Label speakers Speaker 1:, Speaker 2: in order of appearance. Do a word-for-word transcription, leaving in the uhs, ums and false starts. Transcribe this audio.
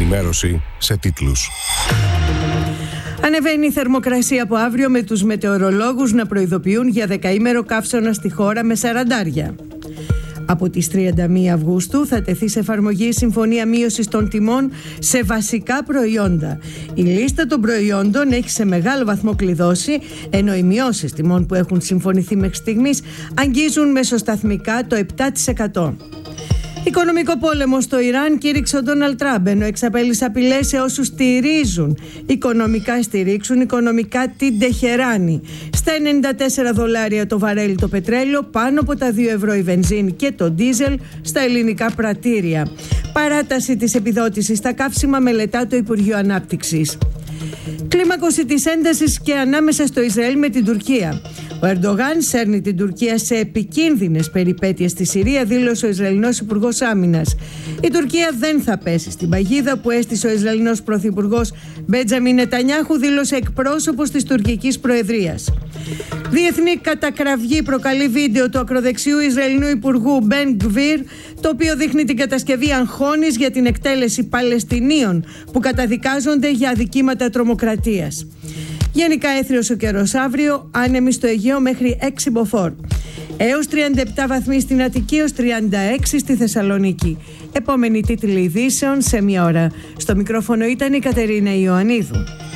Speaker 1: ενημέρωση σε τίτλους.
Speaker 2: Ανεβαίνει η θερμοκρασία από αύριο, με τους μετεωρολόγους να προειδοποιούν για δεκαήμερο καύσωνα στη χώρα με σαραντάρια. Από τις τριάντα μία Αυγούστου θα τεθεί σε εφαρμογή η Συμφωνία Μείωσης των Τιμών σε βασικά προϊόντα. Η λίστα των προϊόντων έχει σε μεγάλο βαθμό κλειδώσει, ενώ οι μειώσεις τιμών που έχουν συμφωνηθεί μέχρι στιγμής αγγίζουν μεσοσταθμικά το επτά τοις εκατό. Οικονομικό πόλεμο στο Ιράν κήρυξε ο Ντόναλντ Τραμπ, ενώ εξαπέλυσε απειλές σε όσους στηρίζουν οικονομικά, στηρίξουν οικονομικά την Τεχεράνη. Στα ενενήντα τέσσερα δολάρια το βαρέλι το πετρέλαιο, πάνω από τα δύο ευρώ η βενζίνη και το ντίζελ στα ελληνικά πρατήρια. Παράταση της επιδότησης στα καύσιμα μελετά το Υπουργείο Ανάπτυξης. Κλίμακωση της έντασης και ανάμεσα στο Ισραήλ με την Τουρκία. Ο Ερντογάν σέρνει την Τουρκία σε επικίνδυνες περιπέτειες στη Συρία, δήλωσε ο Ισραηλινός Υπουργός Άμυνας. Η Τουρκία δεν θα πέσει στην παγίδα που έστησε ο Ισραηλινός Πρωθυπουργός Μπέντζαμιν Νετανιάχου, δήλωσε εκπρόσωπος της τουρκικής Προεδρίας. Διεθνή κατακραυγή προκαλεί βίντεο του ακροδεξιού Ισραηλινού Υπουργού Μπεν Γκβίρ, το οποίο δείχνει την κατασκευή αγχώνης για την εκτέλεση Παλαιστινίων που καταδικάζονται για αδικήματα τρομοκρατίας. Γενικά έθριος ο καιρός αύριο, άνεμοι στο Αιγαίο μέχρι έξι μποφόρ. Έως τριάντα επτά βαθμοί στην Αττική, έως τριάντα έξι στη Θεσσαλονίκη. Επόμενη τίτλη ειδήσεων σε μία ώρα. Στο μικρόφωνο ήταν η Κατερίνα Ιωαννίδου.